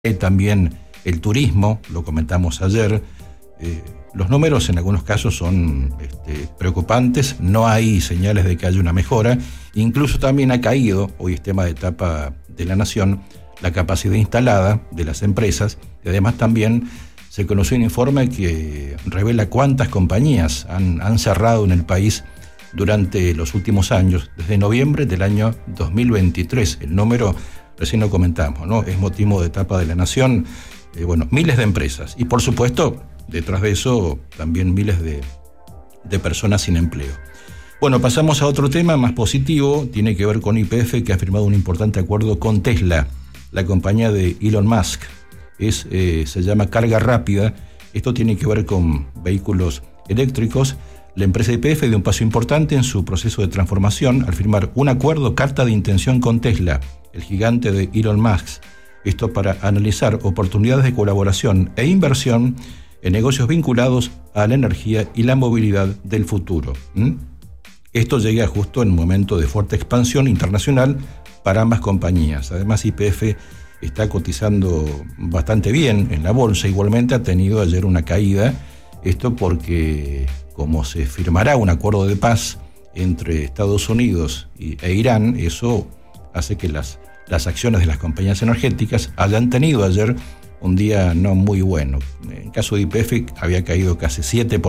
También el turismo, lo comentamos ayer. Los números en algunos casos son preocupantes, no hay señales de que haya una mejora. Incluso también ha caído, hoy es tema de etapa de la Nación, la capacidad instalada de las empresas, y además también se conoció un informe que revela cuántas compañías han cerrado en el país durante los últimos años, desde noviembre del año 2023. El número recién lo comentamos, ¿no? Es motivo de etapa de la Nación, miles de empresas. Y por supuesto, detrás de eso, también miles de personas sin empleo. Bueno, pasamos a otro tema más positivo, tiene que ver con YPF, que ha firmado un importante acuerdo con Tesla, la compañía de Elon Musk. Se llama Carga Rápida. Esto tiene que ver con vehículos eléctricos. La empresa YPF dio un paso importante en su proceso de transformación al firmar un acuerdo, carta de intención con Tesla, el gigante de Elon Musk. Esto para analizar oportunidades de colaboración e inversión en negocios vinculados a la energía y la movilidad del futuro. Esto llega justo en un momento de fuerte expansión internacional para ambas compañías. Además, YPF está cotizando bastante bien en la bolsa. Igualmente ha tenido ayer una caída. Esto porque, como se firmará un acuerdo de paz entre Estados Unidos e Irán, eso hace que las acciones de las compañías energéticas hayan tenido ayer un día no muy bueno. En el caso de YPF había caído casi 7%,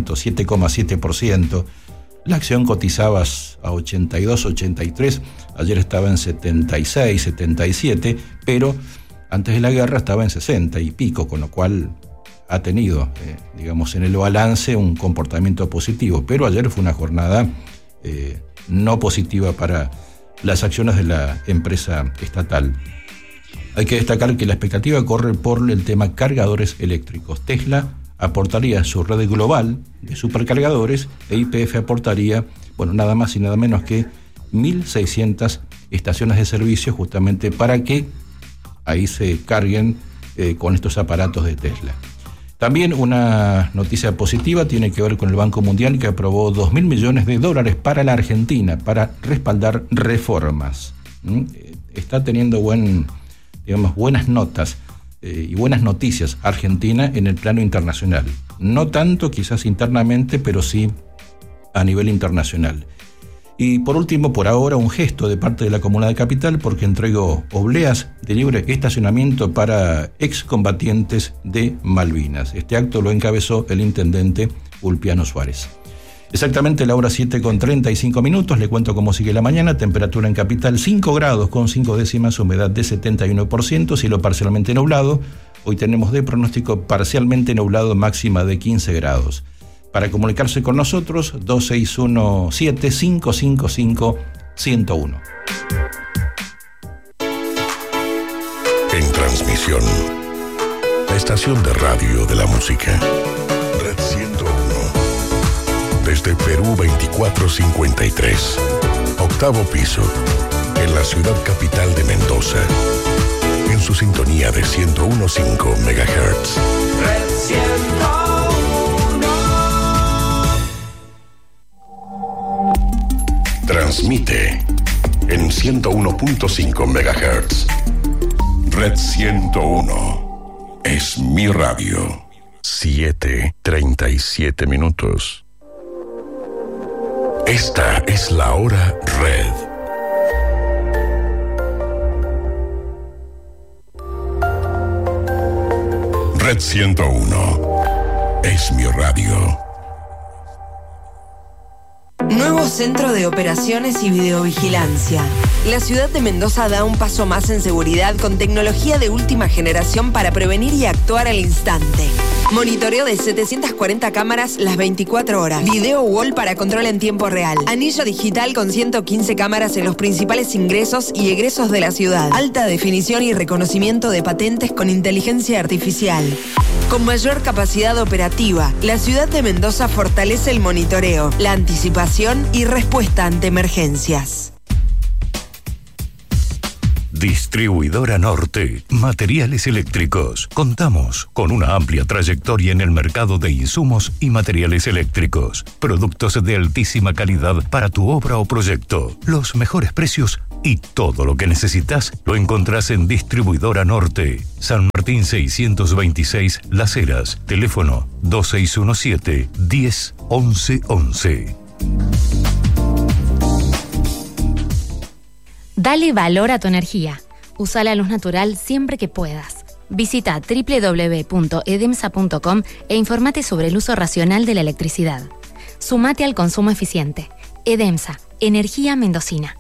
7,7%. La acción cotizaba a 82, 83, ayer estaba en 76, 77, pero antes de la guerra estaba en 60 y pico, con lo cual ha tenido, en el balance un comportamiento positivo. Pero ayer fue una jornada no positiva para las acciones de la empresa estatal. Hay que destacar que la expectativa corre por el tema cargadores eléctricos. Tesla aportaría su red global de supercargadores e YPF aportaría, nada más y nada menos que 1.600 estaciones de servicio justamente para que ahí se carguen con estos aparatos de Tesla. También una noticia positiva tiene que ver con el Banco Mundial, que aprobó $2.000 millones para la Argentina para respaldar reformas. Está teniendo buenas notas y buenas noticias Argentina en el plano internacional. No tanto quizás internamente, pero sí a nivel internacional. Y por último, por ahora, un gesto de parte de la Comuna de Capital, porque entregó obleas de libre estacionamiento para excombatientes de Malvinas. Este acto lo encabezó el intendente Ulpiano Suárez. Exactamente la hora 7:35. Le cuento cómo sigue la mañana. Temperatura en Capital 5 grados con 5 décimas, humedad de 71%, cielo parcialmente nublado. Hoy tenemos de pronóstico parcialmente nublado, máxima de 15 grados. Para comunicarse con nosotros, 2617-555-101. En transmisión, la estación de radio de la música. Red 101. Desde Perú 2453. Octavo piso. En la ciudad capital de Mendoza. En su sintonía de 101.5 MHz. Red 101. Transmite en 101.5 MHz. Red 101 es mi radio. 7:37. Esta es la hora Red. Red 101 es mi radio. Nuevo Centro de Operaciones y Videovigilancia. La ciudad de Mendoza da un paso más en seguridad con tecnología de última generación para prevenir y actuar al instante. Monitoreo de 740 cámaras las 24 horas. Video wall para control en tiempo real. Anillo digital con 115 cámaras en los principales ingresos y egresos de la ciudad. Alta definición y reconocimiento de patentes con inteligencia artificial. Con mayor capacidad operativa, la ciudad de Mendoza fortalece el monitoreo, la anticipación y respuesta ante emergencias. Distribuidora Norte, materiales eléctricos. Contamos con una amplia trayectoria en el mercado de insumos y materiales eléctricos. Productos de altísima calidad para tu obra o proyecto. Los mejores precios Y todo lo que necesitas lo encontrás en Distribuidora Norte. San Martín 626 Las Heras. Teléfono 2617 10 11 11. Dale valor a tu energía. Usa la luz natural siempre que puedas. Visita www.edemsa.com e informate sobre el uso racional de la electricidad. Sumate al consumo eficiente. Edemsa, energía mendocina.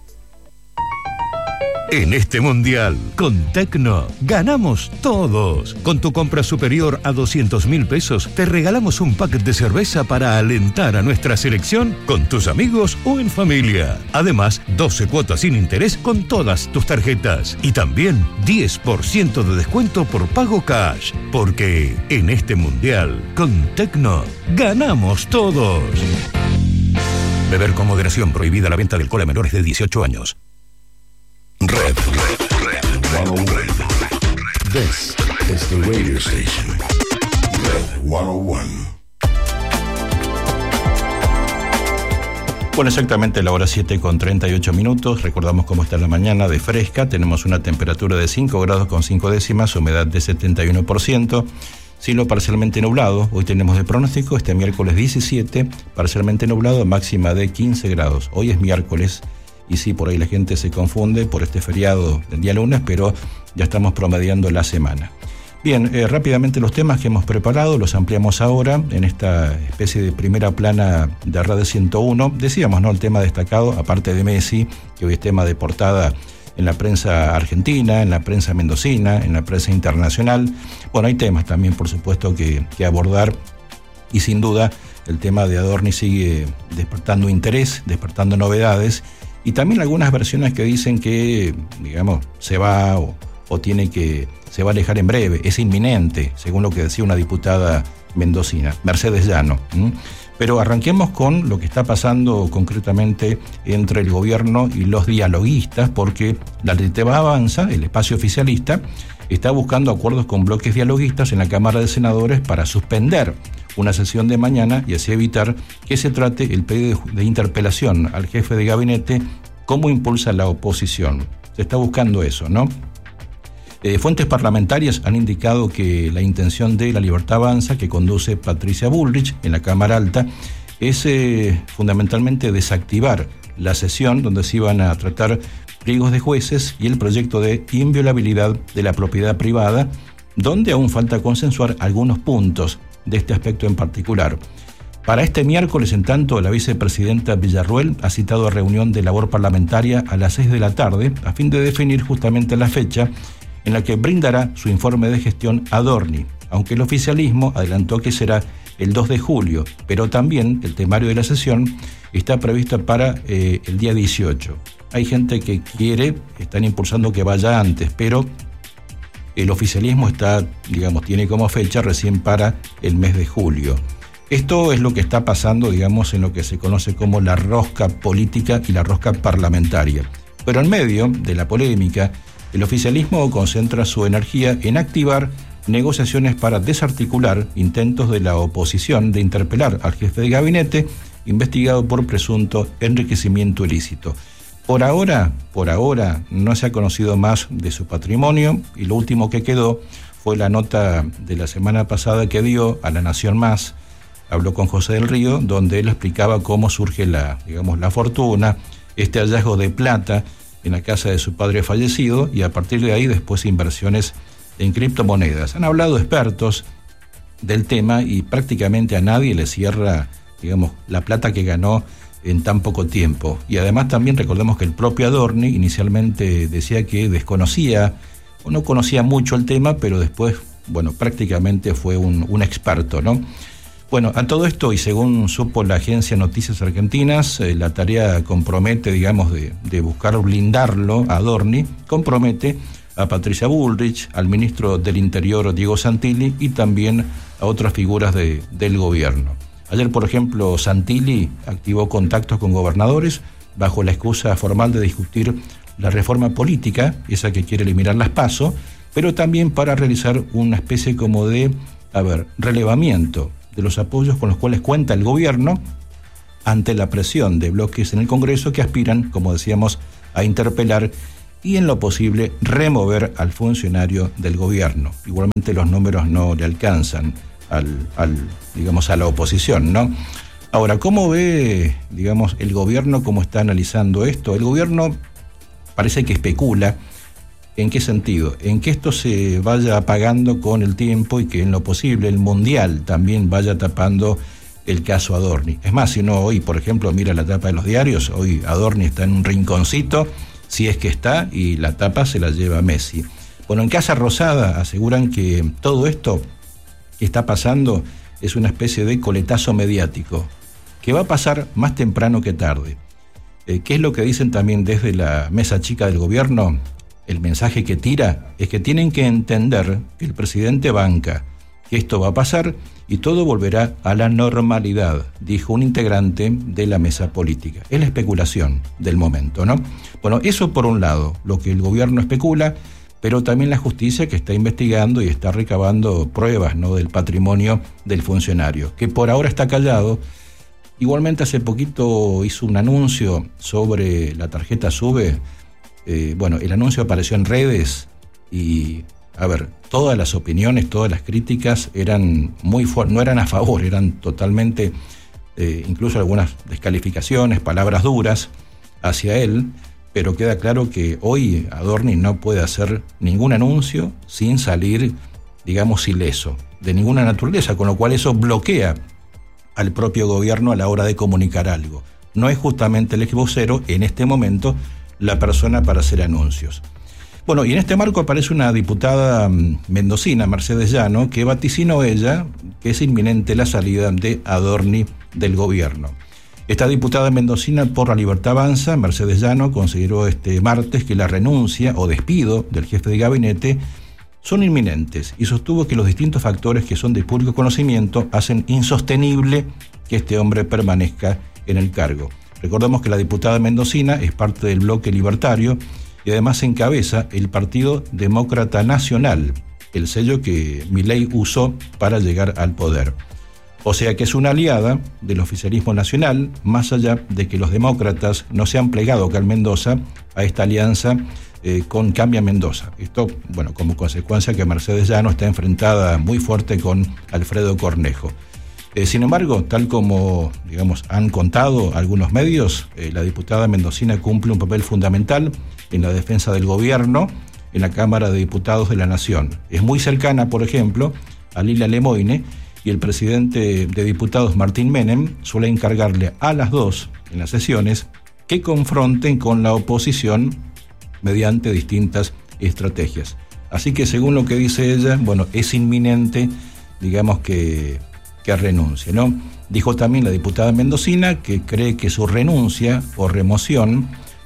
En este mundial, con Tecno, ganamos todos. Con tu compra superior a 200.000 pesos, te regalamos un pack de cerveza para alentar a nuestra selección con tus amigos o en familia. Además, 12 cuotas sin interés con todas tus tarjetas. Y también 10% de descuento por pago cash. Porque en este mundial, con Tecno, ganamos todos. Beber con moderación. Prohibida la venta de alcohol a menores de 18 años. Red 101. This is the radio station. Red 101. Bueno, exactamente la hora 7:38. Recordamos cómo está la mañana de fresca. Tenemos una temperatura de 5 grados con 5 décimas, humedad de 71%. Cielo parcialmente nublado. Hoy tenemos de pronóstico este miércoles 17, parcialmente nublado, máxima de 15 grados. Hoy es miércoles. Y sí, por ahí la gente se confunde por este feriado del día lunes, pero ya estamos promediando la semana. Bien, rápidamente los temas que hemos preparado los ampliamos ahora en esta especie de primera plana de Radio 101. Decíamos, ¿no? El tema destacado, aparte de Messi, que hoy es tema de portada en la prensa argentina, en la prensa mendocina, en la prensa internacional. Bueno, hay temas también, por supuesto, que abordar y sin duda el tema de Adorni sigue despertando interés, despertando novedades. Y también algunas versiones que dicen que, digamos, se va o se va a alejar en breve, es inminente, según lo que decía una diputada mendocina, Mercedes Llano. Pero arranquemos con lo que está pasando concretamente entre el gobierno y los dialoguistas, porque la Alternativa Avanza, el espacio oficialista, está buscando acuerdos con bloques dialoguistas en la Cámara de Senadores para suspender una sesión de mañana y así evitar que se trate el pedido de interpelación al jefe de gabinete, cómo impulsa la oposición. Se está buscando eso, ¿no? Fuentes parlamentarias han indicado que la intención de la Libertad Avanza, que conduce Patricia Bullrich en la Cámara Alta, es fundamentalmente desactivar la sesión donde se iban a tratar pliegos de jueces y el proyecto de inviolabilidad de la propiedad privada, donde aún falta consensuar algunos puntos de este aspecto en particular. Para este miércoles, en tanto, la vicepresidenta Villarruel ha citado a reunión de labor parlamentaria a las 6 de la tarde a fin de definir justamente la fecha en la que brindará su informe de gestión Adorni, aunque el oficialismo adelantó que será el 2 de julio, pero también el temario de la sesión está previsto para el día 18. Hay gente que están impulsando que vaya antes, pero el oficialismo tiene como fecha recién para el mes de julio. Esto es lo que está pasando, digamos, en lo que se conoce como la rosca política y la rosca parlamentaria. Pero en medio de la polémica, el oficialismo concentra su energía en activar negociaciones para desarticular intentos de la oposición de interpelar al jefe de gabinete investigado por presunto enriquecimiento ilícito. Por ahora no se ha conocido más de su patrimonio y lo último que quedó fue la nota de la semana pasada que dio a La Nación Más. Habló con José del Río, donde él explicaba cómo surge la fortuna, este hallazgo de plata en la casa de su padre fallecido y a partir de ahí después inversiones en criptomonedas. Han hablado expertos del tema y prácticamente a nadie le cierra, la plata que ganó en tan poco tiempo. Y además también recordemos que el propio Adorni inicialmente decía que desconocía o no conocía mucho el tema, pero después, prácticamente fue un experto, ¿no? Bueno, a todo esto, y según supo la agencia Noticias Argentinas, la tarea compromete, de buscar blindarlo a Adorni, compromete a Patricia Bullrich, al ministro del Interior Diego Santilli y también a otras figuras del gobierno. Ayer, por ejemplo, Santilli activó contactos con gobernadores bajo la excusa formal de discutir la reforma política, esa que quiere eliminar las PASO, pero también para realizar una especie como de, relevamiento de los apoyos con los cuales cuenta el gobierno ante la presión de bloques en el Congreso que aspiran, como decíamos, a interpelar y en lo posible remover al funcionario del gobierno. Igualmente los números no le alcanzan digamos, a la oposición, ¿no? Ahora, ¿cómo ve, digamos, el gobierno, cómo está analizando esto? El gobierno parece que especula. ¿En qué sentido? En que esto se vaya apagando con el tiempo y que en lo posible el Mundial también vaya tapando el caso Adorni. Es más, si uno hoy, por ejemplo, mira la tapa de los diarios, hoy Adorni está en un rinconcito, si es que está, y la tapa se la lleva Messi. Bueno, en Casa Rosada aseguran que todo esto que está pasando es una especie de coletazo mediático, que va a pasar más temprano que tarde. ¿Qué es lo que dicen también desde la mesa chica del gobierno? El mensaje que tira es que tienen que entender que el presidente banca, que esto va a pasar y todo volverá a la normalidad, dijo un integrante de la mesa política. Es la especulación del momento, ¿no? Bueno, eso por un lado, lo que el gobierno especula, pero también la justicia que está investigando y está recabando pruebas, ¿no?, del patrimonio del funcionario, que por ahora está callado. Igualmente hace poquito hizo un anuncio sobre la tarjeta SUBE. Bueno, el anuncio apareció en redes y, a ver, todas las opiniones, todas las críticas eran muy fuertes, no eran a favor, eran totalmente, incluso algunas descalificaciones, palabras duras hacia él, pero queda claro que hoy Adorni no puede hacer ningún anuncio sin salir, digamos, ileso, de ninguna naturaleza, con lo cual eso bloquea al propio gobierno a la hora de comunicar algo. No es justamente el ex vocero en este momento la persona para hacer anuncios. Bueno, y en este marco aparece una diputada mendocina, Mercedes Llano, que vaticinó ella que es inminente la salida de Adorni del gobierno. Esta diputada mendocina por La Libertad Avanza, Mercedes Llano, consideró este martes que la renuncia o despido del jefe de gabinete son inminentes y sostuvo que los distintos factores que son de público conocimiento hacen insostenible que este hombre permanezca en el cargo. Recordemos que la diputada mendocina es parte del bloque libertario y además encabeza el Partido Demócrata Nacional, el sello que Milei usó para llegar al poder. O sea que es una aliada del oficialismo nacional, más allá de que los demócratas no se han plegado acá en Mendoza a esta alianza con Cambia Mendoza. Esto, bueno, como consecuencia que Mercedes Llano está enfrentada muy fuerte con Alfredo Cornejo. Sin embargo, tal como, digamos, han contado algunos medios, la diputada mendocina cumple un papel fundamental en la defensa del gobierno en la Cámara de Diputados de la Nación. Es muy cercana, por ejemplo, a Lila Lemoine, y el presidente de diputados, Martín Menem, suele encargarle a las dos, en las sesiones, que confronten con la oposición mediante distintas estrategias. Así que, según lo que dice ella, bueno, es inminente, digamos, que renuncie, ¿no? Dijo también la diputada mendocina que cree que su renuncia o remoción,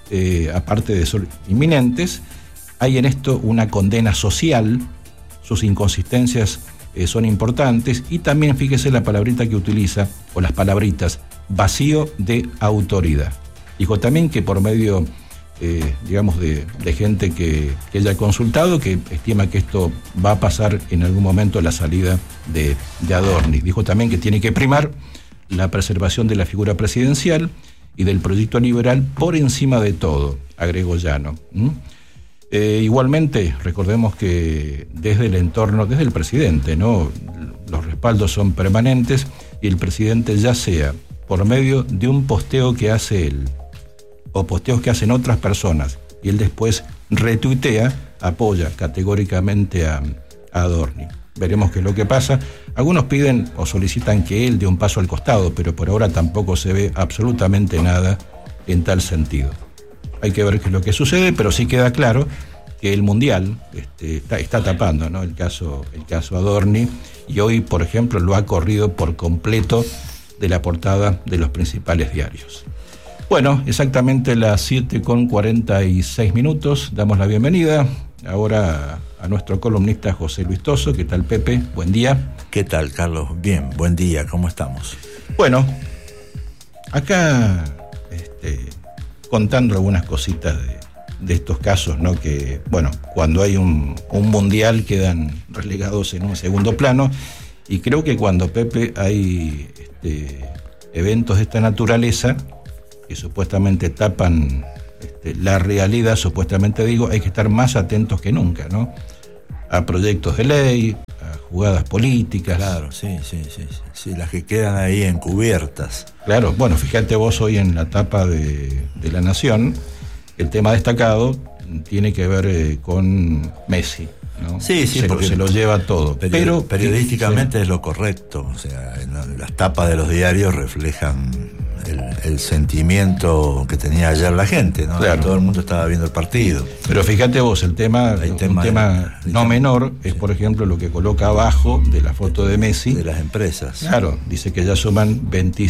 aparte de ser inminentes, hay en esto una condena social, sus inconsistencias son importantes, y también fíjese la palabrita que utiliza, o las palabritas, vacío de autoridad. Dijo también que por medio, digamos, de gente que ella ha consultado, que estima que esto va a pasar en algún momento la salida de Adorni. Dijo también que tiene que primar la preservación de la figura presidencial y del proyecto liberal por encima de todo, agregó Llano. Igualmente, recordemos que desde el entorno, desde el presidente, ¿no?, los respaldos son permanentes y el presidente, ya sea por medio de un posteo que hace él o posteos que hacen otras personas y él después retuitea, apoya categóricamente a Adorni. Veremos qué es lo que pasa. Algunos piden o solicitan que él dé un paso al costado, pero por ahora tampoco se ve absolutamente nada en tal sentido. Hay que ver qué es lo que sucede, pero sí queda claro que el Mundial está tapando, ¿no?, el caso Adorni, y hoy, por ejemplo, lo ha corrido por completo de la portada de los principales diarios. Bueno, exactamente las 7:46, damos la bienvenida ahora a nuestro columnista José Luis Toso. ¿Qué tal, Pepe? Buen día. ¿Qué tal, Carlos? Bien, buen día, ¿cómo estamos? Bueno, acá contando algunas cositas de estos casos, ¿no?, que, bueno, cuando hay un mundial quedan relegados en un segundo plano, y creo que cuando, Pepe, hay eventos de esta naturaleza que supuestamente tapan la realidad, supuestamente digo, hay que estar más atentos que nunca, ¿no? A proyectos de ley, a jugadas políticas. Claro, sí, las que quedan ahí encubiertas. Claro, bueno, fíjate vos hoy en la tapa de La Nación, el tema destacado tiene que ver con Messi, ¿no? Sí, porque se lo lleva todo. Pero periodísticamente es lo correcto. O sea, las tapas de los diarios reflejan el sentimiento que tenía ayer la gente, ¿no? Claro. Todo el mundo estaba viendo el partido. Pero fíjate vos, un tema no menor es, por ejemplo, lo que coloca abajo de la foto de Messi. De las empresas. Claro, dice que ya suman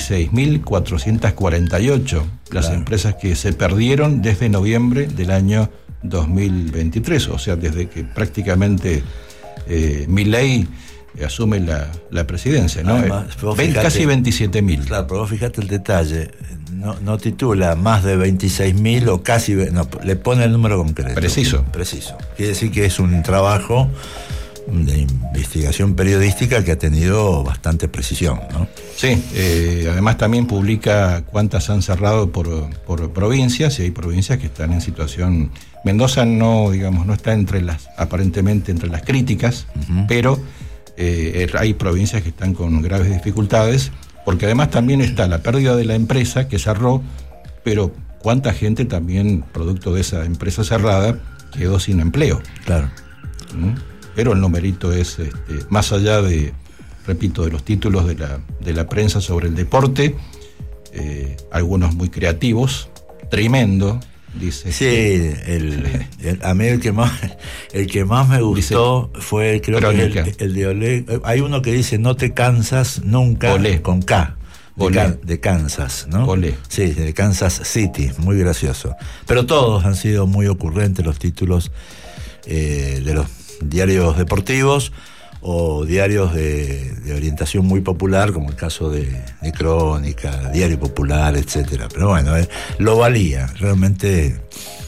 26.448 las empresas que se perdieron desde noviembre del año 2023, o sea, desde que prácticamente Milei asume la presidencia, ¿no? Además, Casi 27.000. Claro, pero vos fíjate el detalle, no titula más de 26.000 o casi, no, le pone el número concreto. Preciso. Quiere decir que es un trabajo de investigación periodística que ha tenido bastante precisión, ¿no? Sí, además también publica cuántas han cerrado por provincias, y hay provincias que están en situación. Mendoza no está aparentemente entre las críticas, pero hay provincias que están con graves dificultades, porque además también está la pérdida de la empresa que cerró, pero cuánta gente también, producto de esa empresa cerrada, quedó sin empleo. Claro. Pero el numerito es, más allá de los títulos de la prensa sobre el deporte, algunos muy creativos, tremendo, dice. Sí, a mí el que más me gustó fue, creo Crónica. Que el de Olé. Hay uno que dice no te cansas nunca, Olé. Con K. De Kansas, ¿no? Olé. Sí, de Kansas City, muy gracioso. Pero todos han sido muy ocurrentes los títulos de los diarios deportivos o diarios de orientación muy popular, como el caso de Crónica, Diario Popular, etcétera. Pero bueno, lo valía. Realmente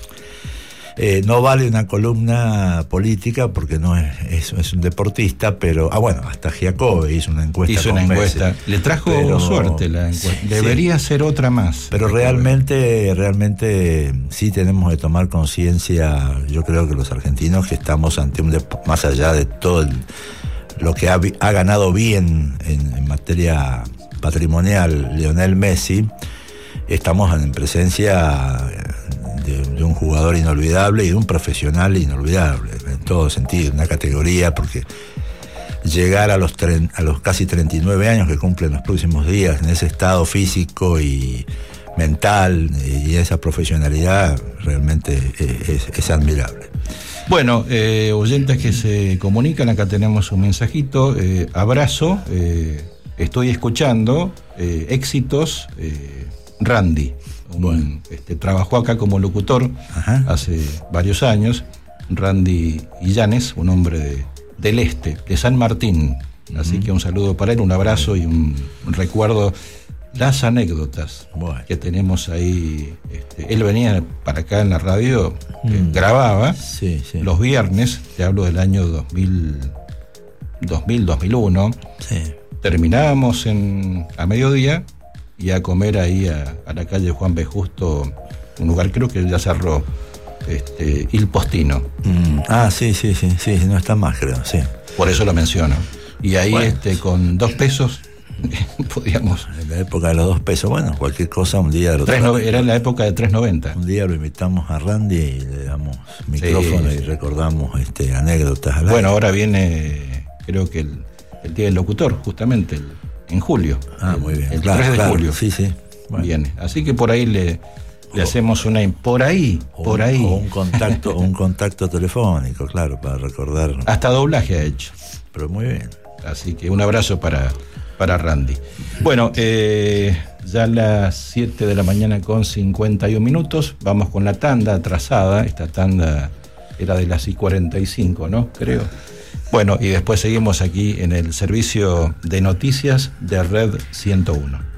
no vale una columna política porque no es un deportista, pero hasta Giacobbe hizo una encuesta. Le trajo suerte la encuesta. Debería ser otra más. Pero realmente sí tenemos que tomar conciencia, yo creo que los argentinos, que estamos ante más allá de todo lo que ha ganado bien en materia patrimonial Lionel Messi, estamos en presencia de un jugador inolvidable y de un profesional inolvidable, en todo sentido, una categoría, porque llegar a los casi 39 años que cumplen los próximos días en ese estado físico y mental y esa profesionalidad realmente es admirable. Bueno, oyentes que se comunican, acá tenemos un mensajito. Abrazo, estoy escuchando, éxitos, Randy. Trabajó acá como locutor. Ajá. Hace varios años. Randy Illanes, un hombre del este, de San Martín. Así que un saludo para él, un abrazo y un recuerdo. Las anécdotas que tenemos ahí. Él venía para acá en la radio, grababa los viernes, te hablo del año 2001. Sí. Terminábamos a mediodía y a comer ahí a la calle Juan B. Justo, un lugar creo que ya cerró, Il Postino. Sí, no está más, creo, sí. Por eso lo menciono. Y ahí con 2 pesos podíamos. En la época de los 2 pesos, cualquier cosa, un día era la época de 3.90. Un día lo invitamos a Randy y le damos micrófono y recordamos anécdotas. Bueno, ahora viene, creo que el Día del Locutor, justamente, en julio. Muy bien. El 3 de julio. Sí. Bueno. Viene. Así que por ahí le hacemos una. Por ahí. O un contacto telefónico, claro, para recordar. Hasta doblaje ha hecho. Pero muy bien. Así que un abrazo para Randy. Bueno, ya a las 7 de la mañana con 51 minutos, vamos con la tanda atrasada. Esta tanda era de las 45, ¿no? Creo. Bueno, y después seguimos aquí en el servicio de noticias de Red 101.